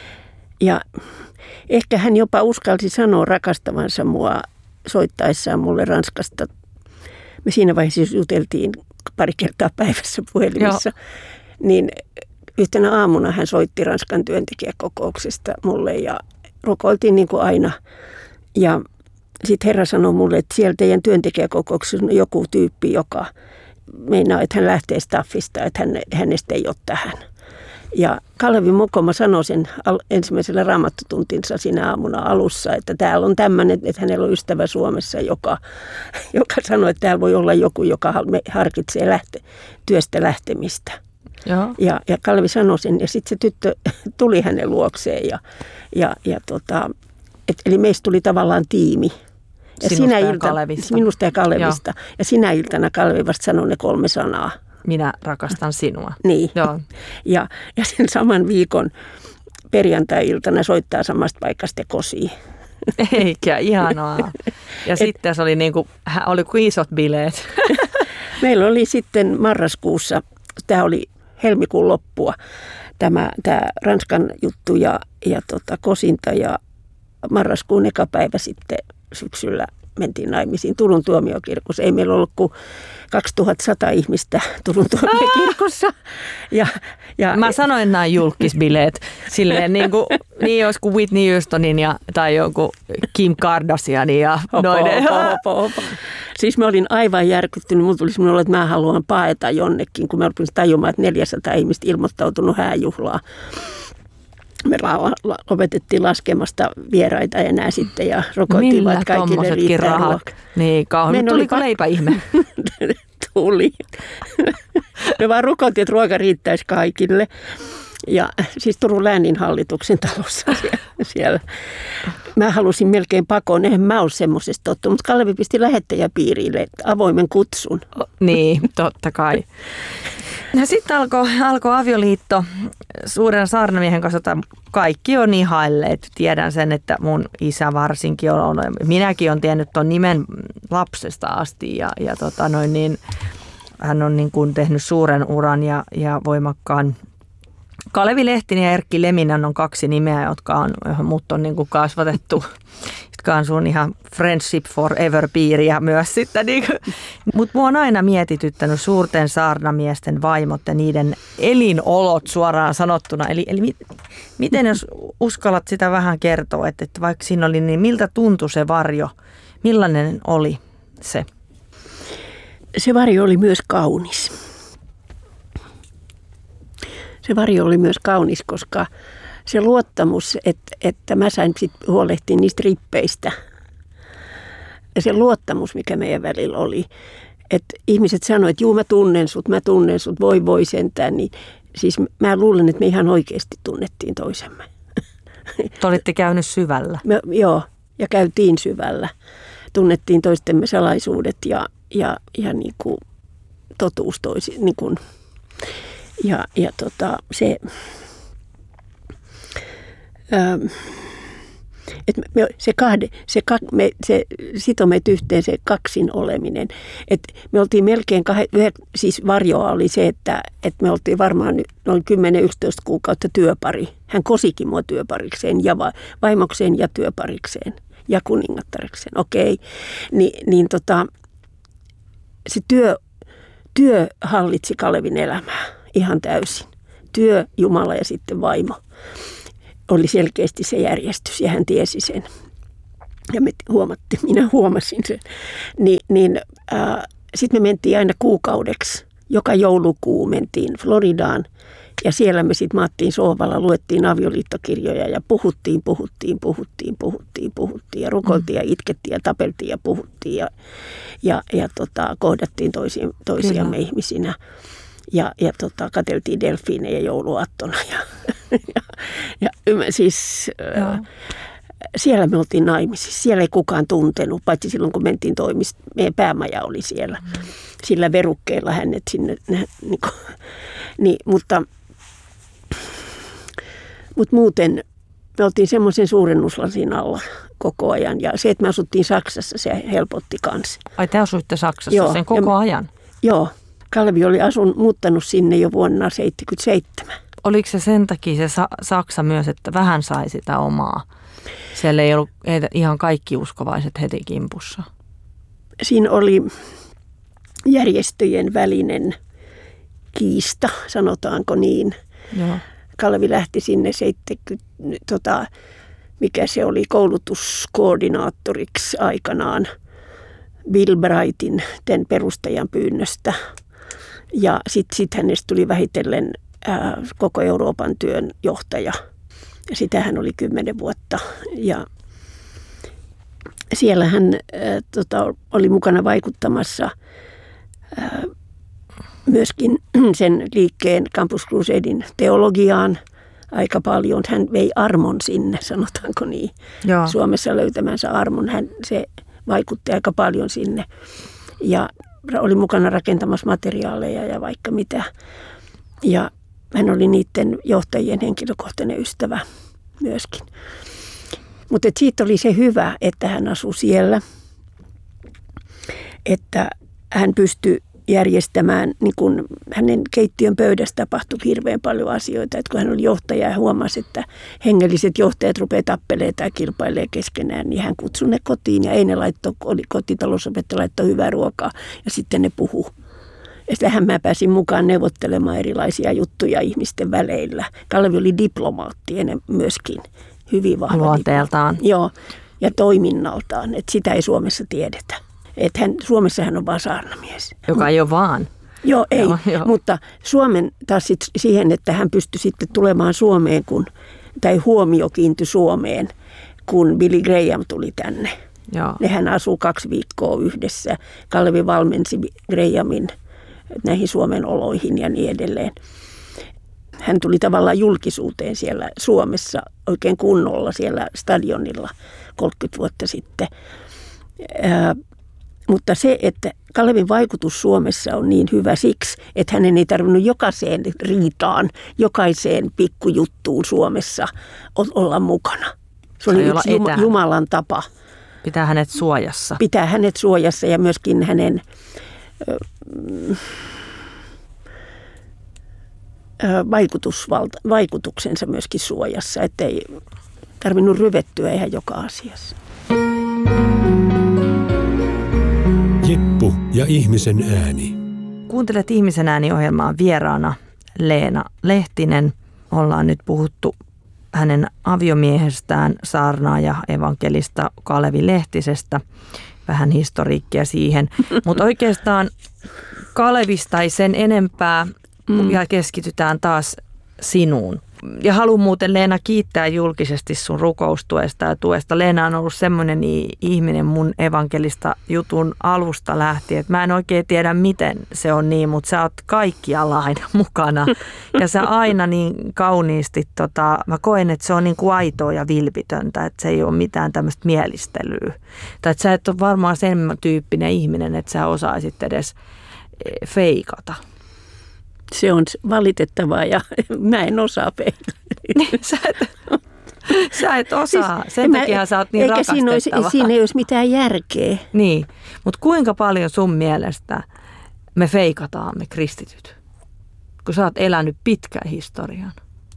Ja ehkä hän jopa uskalsi sanoa rakastavansa mua soittaessaan mulle Ranskasta. Me siinä vaiheessa juteltiin pari kertaa päivässä puhelimessa. Joo. Niin yhtenä aamuna hän soitti Ranskan työntekijäkokouksesta mulle ja rukoiltiin niin kuin aina. Ja sitten Herra sanoi mulle, että siellä teidän työntekijäkokouksessa on joku tyyppi, joka meinaa, että hän lähtee staffista, että hän, hänestä ei ole tähän. Ja Kalevi Mokoma sanoi sen ensimmäisellä raamattotuntinsa siinä aamuna alussa, että täällä on tämmöinen, että hänellä on ystävä Suomessa, joka, joka sanoi, että täällä voi olla joku, joka harkitsee lähte, työstä lähtemistä. Ja, ja, ja Kalevi sanoi sen ja sitten se tyttö tuli hänen luokseen ja, ja, ja tota, et, eli meistä tuli tavallaan tiimi. Ja Sinusta sinä ja ilta, Kalevista. Minusta ja Kalevista. Joo. Ja sinä iltana Kalevi vasta sanoi ne kolme sanaa. Minä rakastan sinua. Niin. Joo. Ja, ja sen saman viikon perjantai-iltana soittaa samasta paikasta kosiin. Eikä, ihanaa. Ja Et, sitten se oli niin kuin, oli kuin isot bileet. Meillä oli sitten marraskuussa, tämä oli helmikuun loppua, tämä, tämä Ranskan juttu ja, ja tota, kosinta ja marraskuun eka päivä sitten syksyllä mentiin naimisiin Turun tuomiokirkossa. Ei meillä ollut kuin kaksituhattasata ihmistä Turun tuomiokirkossa. Ja, ja, Mä sanoin nämä julkisbileet silleen niin kuin niin olisi kuin Whitney Houstonin ja, tai joku Kim Kardashianin ja hopo, noiden. Hopo, hopo, hopo. Siis mä olin aivan järkyttynyt. Mulla tuli semmoinen olo, että mä haluan paeta jonnekin, kun mä olin tajumaan, että neljäsataa ihmistä ilmoittautunut hääjuhlaa. me la- la- lopetettiin laskemasta vieraita enää sitten ja rokoiltiin, Millä että kaikille riittää ruoka. Niin, kauhean. Tuliko leipäihme? Tuli. Me vaan rukoiltiin, että ruoka riittäisi kaikille. Ja siis Turun lääninhallituksen talossa siellä. Mä halusin melkein pakoon, eihän mä ole semmoisesta tottu, mutta Kalevi pisti lähettäjäpiirille avoimen kutsun. Niin, totta kai. Ja sitten alkoi alko avioliitto suuren saarnamiehen kanssa, jota kaikki on ihailleet. Tiedän sen, että mun isä varsinkin on ollut. Minäkin olen tiennyt tuon nimen lapsesta asti ja, ja tota noin niin, hän on niin kuin tehnyt suuren uran ja, ja voimakkaan. Kalevi Lehtinen ja Erkki Leminen on kaksi nimeä, jotka on, johon mut on niin kuin kasvatettu, jotka on sun ihan friendship forever-piiriä myös sitten. Niin mutta mua on aina mietityttänyt suurten saarnamiesten vaimot ja niiden elinolot suoraan sanottuna. Eli, eli mit, miten jos uskallat sitä vähän kertoa, että, että vaikka siinä oli, niin miltä tuntui se varjo? Millainen oli se? Se varjo oli myös kaunis. Se varjo oli myös kaunis, koska se luottamus, että, että mä sain sitten huolehtia niistä rippeistä. Ja se luottamus, mikä meidän välillä oli, että ihmiset sanoivat, että juu mä tunnen sut, mä tunnen sut, voi voi sentään. Niin, siis mä luulen, että me ihan oikeasti tunnettiin toisemme. Te olitte käynyt syvällä. Me, joo, ja käytiin syvällä. Tunnettiin toistemme salaisuudet ja, ja, ja niin kuin totuus toisi, niin kuin. Ja, ja tota, se, ähm, et me, se, kahde, se, me, se sitoi meitä yhteen se kaksin oleminen. Et me oltiin melkein, kahde, siis varjoa oli se, että et me oltiin varmaan noin kymmenen yksitoista kuukautta työpari. Hän kosikin mua työparikseen ja va, vaimokseen ja työparikseen ja kuningattarekseen. Okei, Ni, niin tota, se työ, työ hallitsi Kalevin elämää. Ihan täysin. Työ, Jumala ja sitten vaimo. Oli selkeästi se järjestys ja hän tiesi sen. Ja me huomattiin, minä huomasin sen. Ni, niin äh, sitten me mentiin aina kuukaudeksi. Joka joulukuu mentiin Floridaan. Ja siellä me sitten maattiin sohvalla, luettiin avioliittokirjoja ja puhuttiin, puhuttiin, puhuttiin, puhuttiin, puhuttiin. Ja rukoiltiin ja itkettiin ja tapeltiin ja puhuttiin. Ja, ja, ja tota, kohdattiin toisiin, toisiamme Kyllä. ihmisinä. Ja, ja tota, katseltiin delfiinejä jouluaattona. Ja, ja, ja siis ää, siellä me oltiin naimisissa. Siellä ei kukaan tuntenut, paitsi silloin kun mentiin toimista. Meidän päämaja oli siellä. Mm. Sillä verukkeella hänet sinne. Niin, kuin, niin, mutta, mutta muuten me oltiin semmoisen suurennuslasin alla koko ajan. Ja se, että me asuttiin Saksassa, se helpotti kanssa. Ai te asuitte Saksassa Joo, sen koko ja, ajan? Joo. Kalevi oli asun, muuttanut sinne jo vuonna seitsemänkymmentäseitsemän. Oliko se sen takia se Saksa myös, että vähän sai sitä omaa? Siellä ei ollut ihan kaikki uskovaiset heti kimpussa. Siinä oli järjestöjen välinen kiista, sanotaanko niin. Joo. Kalevi lähti sinne seitsemänkymmentä, tota, mikä se oli, koulutuskoordinaattoriksi aikanaan Bill Brightin, tämän perustajan pyynnöstä. Ja sitten sit hänestä tuli vähitellen ää, koko Euroopan työn johtaja. Ja sitä hän oli kymmenen vuotta. Ja siellä hän ää, tota, oli mukana vaikuttamassa ää, myöskin sen liikkeen Campus Crusaden teologiaan aika paljon. Hän vei armon sinne, sanotaanko niin. Joo. Suomessa löytämänsä armon. Hän, se vaikutti aika paljon sinne. Ja oli mukana rakentamassa materiaaleja ja vaikka mitä. Ja hän oli niiden johtajien henkilökohtainen ystävä myöskin. Mutta siitä oli se hyvä, että hän asui siellä. Että hän pystyi järjestämään, niin kun hänen keittiön pöydässä tapahtui hirveän paljon asioita. Että kun hän oli johtaja ja huomasi, että hengelliset johtajat rupeaa tappelemaan tai kilpailemaan keskenään, niin hän kutsui ne kotiin. Ja ei ne laittoi, oli kotitalousopettaja laittoi hyvää ruokaa ja sitten ne puhui. Ja sitähän mä pääsin mukaan neuvottelemaan erilaisia juttuja ihmisten väleillä. Kalevi oli diplomaatti myöskin, hyvin vahva luonteeltaan. Joo, ja toiminnaltaan, että sitä ei Suomessa tiedetä. Että hän, Suomessa hän on vaan saarnamies. Joka ei ole vaan. Joo, ei, joo, joo. Mutta Suomen taas sit siihen, että hän pystyi sitten tulemaan Suomeen, kun tai huomio kiintyi Suomeen, kun Billy Graham tuli tänne. Joo. Nehän asuu kaksi viikkoa yhdessä. Kalevi valmensi Grahamin näihin Suomen oloihin ja niin edelleen. Hän tuli tavallaan julkisuuteen siellä Suomessa oikein kunnolla siellä stadionilla kolmekymmentä vuotta sitten. Ää, mutta se, että Kalevin vaikutus Suomessa on niin hyvä siksi, että hänen ei tarvinnut jokaiseen riitaan, jokaiseen pikkujuttuun Suomessa olla mukana. Se oli yksi Jum- Jumalan tapa. Pitää hänet suojassa. Pitää hänet suojassa ja myöskin hänen vaikutusvalta, vaikutuksensa myöskin suojassa, ettei tarvinnut ryvettyä ihan joka asiassa. Jeppu ja ihmisen ääni. Kuuntelet Ihmisen ääni-ohjelmaa, vieraana Leena Lehtinen. Ollaan nyt puhuttu hänen aviomiehestään, saarnaaja evankelista Kalevi Lehtisestä. Vähän historiikkia siihen. Mutta oikeastaan Kalevista ei sen enempää mm. ja keskitytään taas sinuun. Ja haluan muuten, Leena, kiittää julkisesti sun rukoustuesta ja tuesta. Leena on ollut semmoinen ihminen mun evankelista jutun alusta lähtien, että mä en oikein tiedä, miten se on niin, mutta sä oot kaikkialla aina mukana. Ja sä aina niin kauniisti, tota, mä koen, että se on niin kuin aitoa ja vilpitöntä, että se ei ole mitään tämmöistä mielistelyä. Tai että sä et ole varmaan sen tyyppinen ihminen, että sä osaisit edes feikata. Se on valitettavaa ja mä en osaa feikata. Niin, sä, et, sä et osaa. Siis, Sen takia mä, sä oot niin eikä rakastettava. Eikä siinä, siinä ei olisi mitään järkeä. Niin, mutta kuinka paljon sun mielestä me feikataan me kristityt? Kun sä oot elänyt pitkän historian.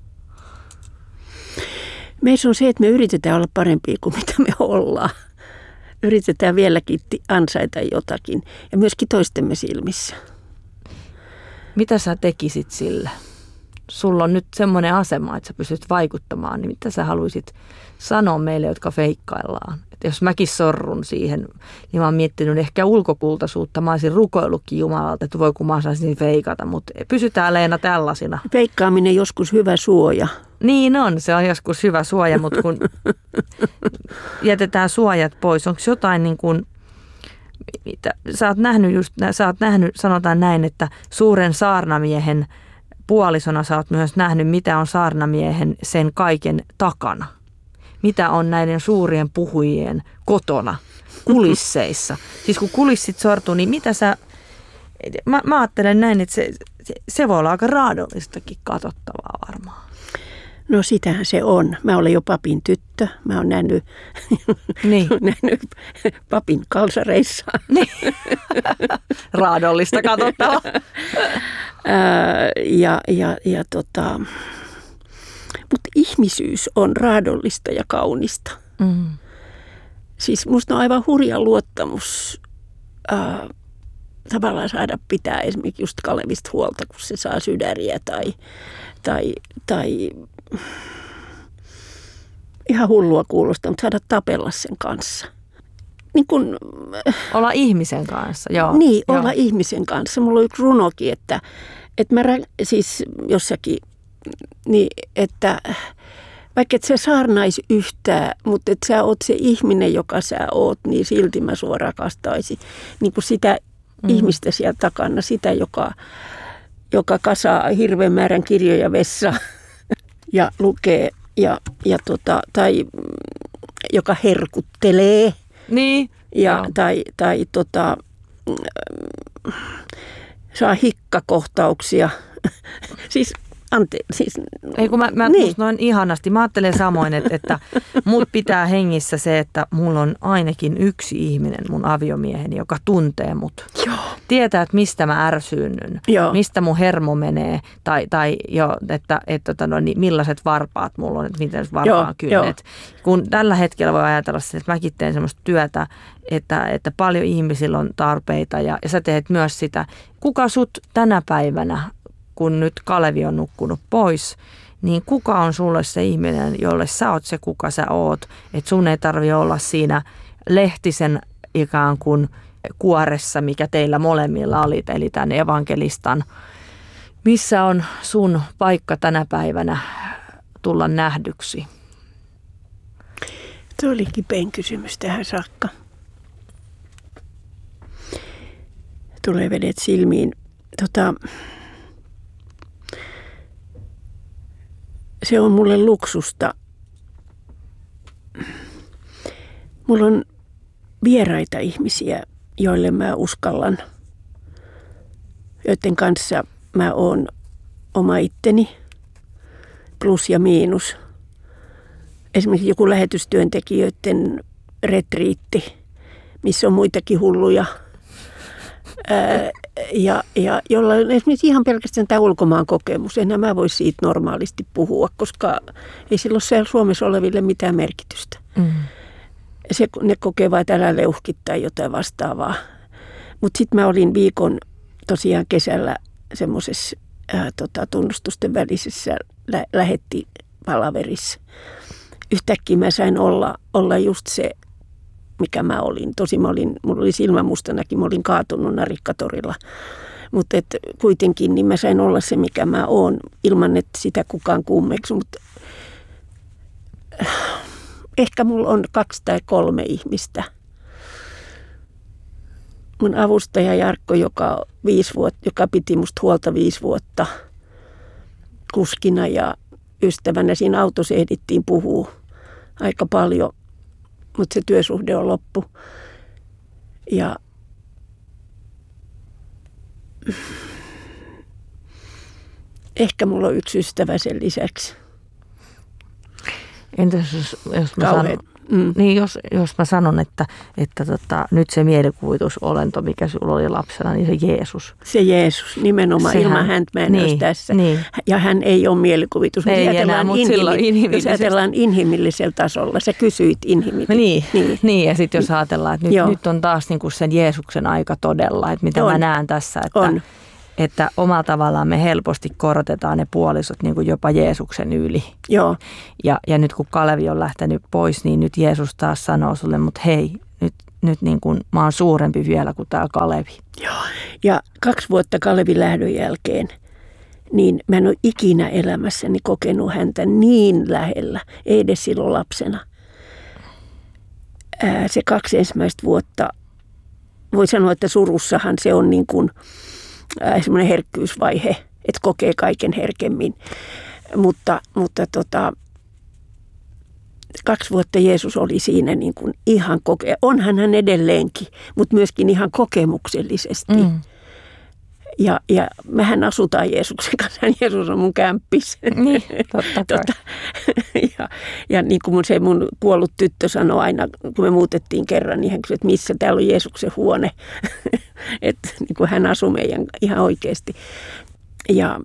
Meissä on se, että me yritetään olla parempia kuin mitä me ollaan. Yritetään vieläkin ansaita jotakin ja myöskin toistemme silmissä. Mitä sä tekisit sille? Sulla on nyt semmoinen asema, että sä pystyt vaikuttamaan, niin mitä sä haluaisit sanoa meille, jotka feikkaillaan? Että jos mäkin sorrun siihen, niin mä oon miettinyt ehkä ulkokultaisuutta. Mä olisin rukoillutkin Jumalalta, että voi kun mä osaisin feikata, mutta pysytään, Leena, tällaisina. Feikkaaminen joskus hyvä suoja. Niin on, se on joskus hyvä suoja, mutta kun jätetään suojat pois, onko jotain niin kuin... Mitä, sä oot nähnyt just, sä oot nähnyt, sanotaan näin, että suuren saarnamiehen puolisona sä oot myös nähnyt, mitä on saarnamiehen sen kaiken takana. Mitä on näiden suurien puhujien kotona, kulisseissa. Siis kun kulissit sortuu, niin mitä sä, mä, mä ajattelen näin, että se, se, se voi olla aika raadollistakin katsottavaa varmaan. No sitähän se on. Mä olen jo papin tyttö. Mä oon nähnyt, niin. nähnyt papin kalsareissa. Niin. Raadollista katsottavaa. ja, ja, ja tota, mutta ihmisyys on raadollista ja kaunista. Mm. Siis musta on aivan hurja luottamus äh, tavallaan saada pitää esimerkiksi just Kalevista huolta, kun se saa sydäriä tai, tai, tai ihan hullua kuulostaa, mutta saada tapella sen kanssa. Niin kun, olla ihmisen kanssa, joo. Niin, joo. olla ihmisen kanssa. Mulla on yksi runokin, että, että mä siis jossakin, niin että vaikka et sä saarnaisi yhtään, mutta että sä oot se ihminen, joka sä oot, niin silti mä sua rakastaisin. Niin kuin sitä mm. ihmistä siellä takana, sitä, joka, joka kasaa hirveän määrän kirjoja vessaan ja lukee ja, ja tota, tai joka herkuttelee. Niin. Ja, tai tai tota, saa hikkakohtauksia. siis Ante, siis, Ei kun mä, mä niin. Musta noin ihanasti. Mä ajattelen samoin, että, että mut pitää hengissä se, että mulla on ainakin yksi ihminen, mun aviomieheni, joka tuntee mut. Joo. Tietää, että mistä mä ärsyynnyn, Joo. mistä mun hermo menee, tai, tai jo, että, että, että no, niin millaiset varpaat mulla on, että miten varpaan kynnet. Kun tällä hetkellä voi ajatella sitä, että mäkin teen semmoista työtä, että, että paljon ihmisillä on tarpeita, ja, ja sä teet myös sitä. Kuka sut tänä päivänä, kun nyt Kalevi on nukkunut pois, niin kuka on sulle se ihminen, jolle sä oot se, kuka sä oot. Että sun ei tarvitse olla siinä Lehtisen ikään kuin kuoressa, mikä teillä molemmilla oli, eli tämän evankelistan. Missä on sun paikka tänä päivänä tulla nähdyksi? Tuo oli kipein kysymys tähän saakka. Tulee vedet silmiin. Tota, se on mulle luksusta. Mulla on vieraita ihmisiä, joille mä uskallan, joiden kanssa mä oon oma itteni, plus ja miinus. Esimerkiksi joku lähetystyöntekijöiden retriitti, missä on muitakin hulluja. Ää, ja, ja jolla on esimerkiksi ihan pelkästään tämä ulkomaan kokemus. Enää mä voi siitä normaalisti puhua, koska ei sillä ole siellä Suomessa oleville mitään merkitystä. Mm. Se, ne kokee vaan, että älä leuhkit tai jotain vastaavaa. Mutta sitten mä olin viikon tosiaan kesällä semmoisessa tota, tunnustusten välisessä lä- lähettipalaverissa. Yhtäkkiä mä sain olla, olla just se, mikä mä olin. Tosi mä olin, mulla oli silmä mustanakin, mä olin kaatunut Narikkatorilla. Mutta kuitenkin niin mä sain olla se, mikä mä oon, ilman että sitä kukaan kummeksu. Mutta ehkä mulla on kaksi tai kolme ihmistä. Mun avustaja Jarkko, joka, viisi vuotta, joka piti musta huolta viisi vuotta kuskina ja ystävänä. Siinä autossa ehdittiin puhua aika paljon, mutta se työsuhde on loppu. Ja ehkä mulla on yksi ystävä sen lisäksi. Entäs jos, jos, mä sanon, mm. niin jos, jos mä sanon, että, että tota, nyt se mielikuvitusolento, mikä sulla oli lapsena, niin se Jeesus. Se Jeesus, nimenomaan. Sehän, ilman häntä mä en niin, olisi tässä. Niin. Ja hän ei ole mielikuvitus. Ei enää, mutta silloin inhimillis- jos ajatellaan inhimillisellä tasolla, sä kysyit inhimillisesti. Niin, niin. niin, ja sitten jos ajatellaan, että nyt, nyt on taas niinku sen Jeesuksen aika todella, että mitä on. Mä näen tässä, että... On. Että omalla tavallaan me helposti korotetaan ne puolisot niin kuin jopa Jeesuksen yli. Joo. Ja, ja nyt kun Kalevi on lähtenyt pois, niin nyt Jeesus taas sanoo sulle, mutta hei, nyt, nyt niin kuin mä oon suurempi vielä kuin tämä Kalevi. Joo. Ja kaksi vuotta Kalevin lähdön jälkeen, niin mä en ole ikinä elämässäni kokenut häntä niin lähellä, ei edes silloin lapsena. Ää, se kaksi ensimmäistä vuotta, voi sanoa, että surussahan se on niin kuin semmoinen herkkyysvaihe, että kokee kaiken herkemmin. Mutta, mutta tota, kaksi vuotta Jeesus oli siinä niin kuin ihan kokea. Onhan hän edelleenkin, mutta myöskin ihan kokemuksellisesti. Mm. Ja, ja mehän asutaan Jeesuksen kanssa. Jeesus on mun kämppis. Niin, totta kai. tota, ja, ja niin kuin mun, se mun kuollut tyttö sanoi aina, kun me muutettiin kerran, niin hän kysyi, että missä täällä on Jeesuksen huone. Että niin kuin hän asui meidän ihan oikeasti. Ja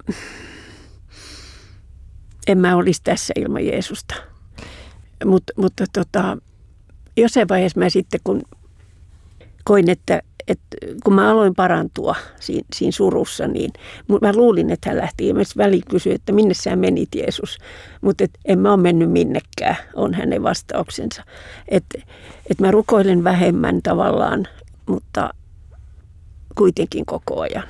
en mä olisi tässä ilman Jeesusta. Mut, mutta tota, jossain vaiheessa mä sitten, kun koin, että että kun mä aloin parantua siinä, siinä surussa, niin mä luulin, että hän lähti. Ja mä väliin kysyin, että minne sä menit, Jeesus. Mutta en mä ole mennyt minnekään, on hänen vastauksensa. Että et mä rukoilen vähemmän tavallaan, mutta kuitenkin koko ajan.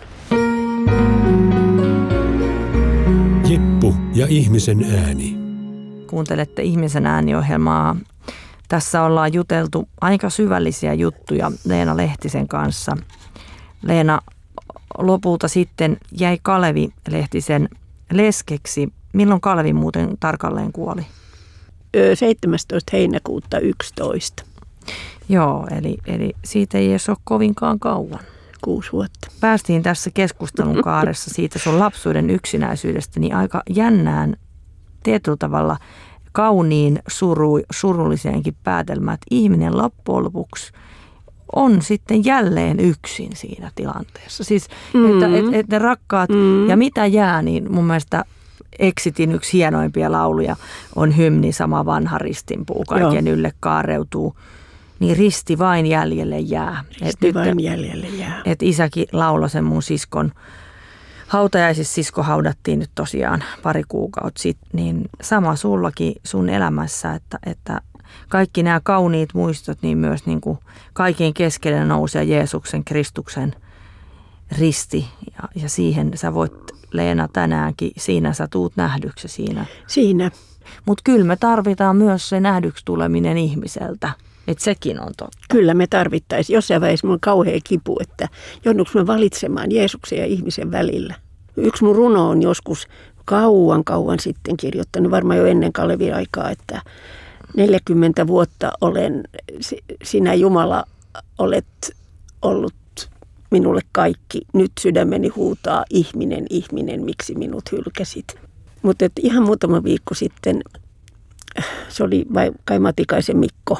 Jeppu ja ihmisen ääni. Kuuntelette Ihmisen ääni-ohjelmaa. Tässä ollaan juteltu aika syvällisiä juttuja Leena Lehtisen kanssa. Leena, lopulta sitten jäi Kalevi Lehtisen leskeksi. Milloin Kalevi muuten tarkalleen kuoli? seitsemästoista heinäkuuta yksitoista. Joo, eli, eli siitä ei edes ole kovinkaan kauan. Kuusi vuotta. Päästiin tässä keskustelun kaaressa siitä sun lapsuuden yksinäisyydestä niin aika jännään tietyllä tavalla kauniin suru, surulliseenkin päätelmään, että ihminen loppujen lopuksi on sitten jälleen yksin siinä tilanteessa. Siis, mm. että et, et ne rakkaat mm. ja mitä jää, niin mun mielestä Exitin yksi hienoimpia lauluja on hymni Sama vanha ristinpuu, kaiken Joo. ylle kaareutuu. Niin risti vain jäljelle jää. Risti et vain nyt, jäljelle jää. Et isäkin lauloi sen mun siskon hautajaisissa. Sisko haudattiin nyt tosiaan pari kuukautta sitten. Niin sama sullakin sun elämässä, että, että kaikki nämä kauniit muistot, niin myös niin kuin kaiken keskelle nousee Jeesuksen, Kristuksen risti. Ja, ja siihen sä voit, Leena, tänäänkin, siinä sä tuut nähdyksi siinä. Siinä. Mutta kyllä me tarvitaan myös se nähdyksi tuleminen ihmiseltä. Että sekin on totta. Kyllä me tarvittaisiin. Jossain vaiheessa mun on kauhea kipu, että joudunko me valitsemaan Jeesuksen ja ihmisen välillä. Yksi mun runo on joskus kauan kauan sitten kirjoittanut, varmaan jo ennen Kalevin aikaa, että neljäkymmentä vuotta olen, sinä Jumala olet ollut minulle kaikki. Nyt sydämeni huutaa, ihminen, ihminen, miksi minut hylkäsit. Mutta ihan muutama viikko sitten, se oli vai Kai Matikaisen Mikko,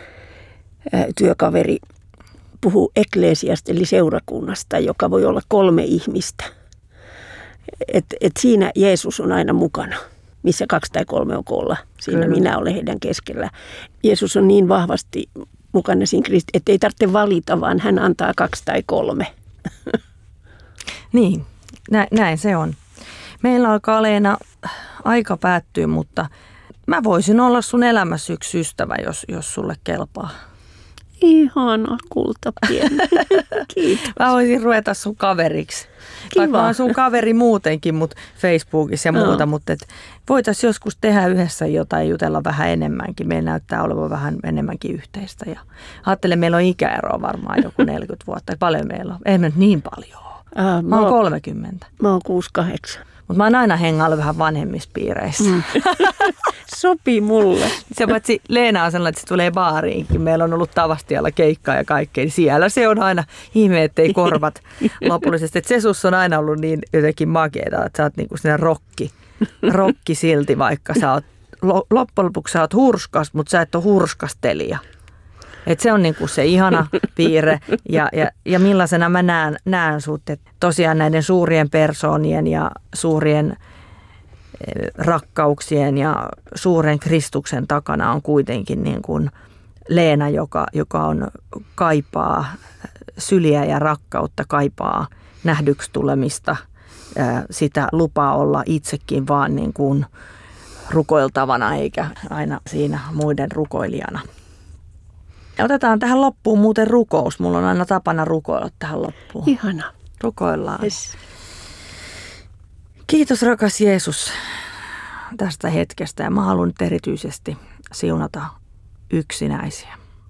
työkaveri, puhuu ekklesiasta eli seurakunnasta, joka voi olla kolme ihmistä. Et, et siinä Jeesus on aina mukana, missä kaksi tai kolme on koolla. Siinä Kyllä. minä olen heidän keskellä. Jeesus on niin vahvasti mukana siinä Kristi, että ei tarvitse valita, vaan hän antaa kaksi tai kolme. Niin, nä, näin se on. Meillä alkaa Leena aika päättyy, mutta mä voisin olla sun elämässä yksi ystävä, jos, jos sulle kelpaa. Ihana kultapieni. Kiitos. Mä voisin ruveta sun kaveriksi. Kiva. Vaikka mä oon sun kaveri muutenkin, mut Facebookissa ja muuta, no. mutta voitaisiin joskus tehdä yhdessä jotain, jutella vähän enemmänkin. Meillä näyttää olevan vähän enemmänkin yhteistä. Ja ajattelen, meillä on ikäeroa varmaan joku neljäkymmentä vuotta. Paljon meillä on. Ei me nyt niin paljon ole. Ää, mä, mä oon kolmekymmentä. Mä oon kuusikymmentäkahdeksan. Mutta mä oon aina hengailla vähän vanhemmissa piireissä. Mm. Sopii mulle. Se paitsi Leena on sellainen, että se tulee baariinkin. Meillä on ollut Tavastialla keikkaa ja kaikkea. Siellä se on aina ihme, ettei korvat lopullisesti. Et se sus on aina ollut niin jotenkin makeeta, että sä oot niinku siinä rokki, rokki silti, vaikka sä oot, loppujen lopuksi sä oot hurskas, mutta sä et ole hurskastelija. Et se on niinku se ihana piirre ja, ja, ja millaisena mä näen, näen sut, että tosiaan näiden suurien persoonien ja suurien rakkauksien ja suuren Kristuksen takana on kuitenkin niin kuin Leena, joka, joka on, kaipaa syliä ja rakkautta, kaipaa nähdyksi tulemista, sitä lupaa olla itsekin vaan niin kuin rukoiltavana eikä aina siinä muiden rukoilijana. Otetaan tähän loppuun muuten rukous. Mulla on aina tapana rukoilla tähän loppuun. Ihana. Rukoillaan. Yes. Kiitos rakas Jeesus tästä hetkestä ja mä haluan nyt erityisesti siunata yksinäisiä.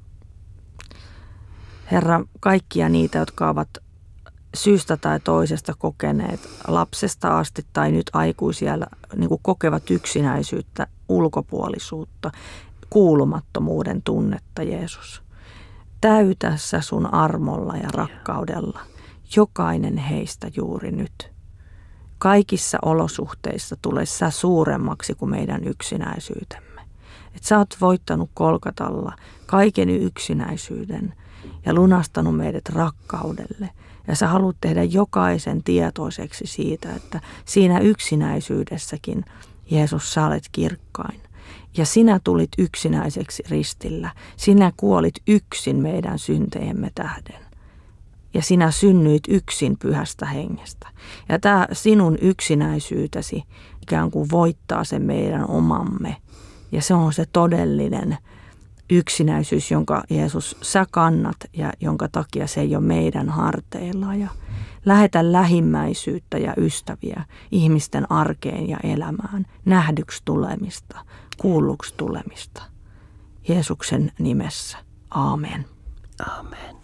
Herra, kaikkia niitä, jotka ovat syystä tai toisesta kokeneet lapsesta asti tai nyt aikuisia niin kuin kokevat yksinäisyyttä, ulkopuolisuutta, kuulumattomuuden tunnetta, Jeesus. Täytä sä sun armolla ja rakkaudella jokainen heistä juuri nyt. Kaikissa olosuhteissa tule sä suuremmaksi kuin meidän yksinäisyytemme. Et sä oot voittanut Kolkatalla kaiken yksinäisyyden ja lunastanut meidät rakkaudelle. Ja sä haluat tehdä jokaisen tietoiseksi siitä, että siinä yksinäisyydessäkin, Jeesus, sä olet kirkkain. Ja sinä tulit yksinäiseksi ristillä. Sinä kuolit yksin meidän syntejemme tähden. Ja sinä synnyit yksin pyhästä hengestä. Ja tämä sinun yksinäisyytesi ikään kuin voittaa sen meidän omamme. Ja se on se todellinen yksinäisyys, jonka Jeesus sä kannat ja jonka takia se ei ole meidän harteilla. Ja lähetä lähimmäisyyttä ja ystäviä ihmisten arkeen ja elämään, nähdyksi tulemista, kuulluksi tulemista. Jeesuksen nimessä. Aamen. Aamen.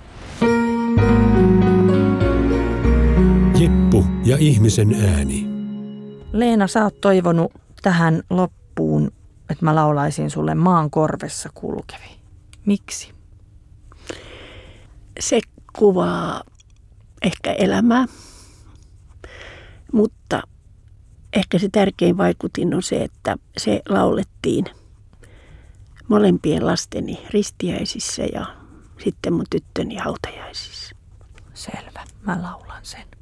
Jeppu ja ihmisen ääni. Leena, sä oot toivonut tähän loppuun, että mä laulaisin sulle Maan korvessa kulkevi. Miksi? Se kuvaa ehkä elämää, mutta ehkä se tärkein vaikutin on se, että se laulettiin molempien lasteni ristiäisissä ja sitten mun tyttöni hautajaisissa. Selvä, mä laulan sen.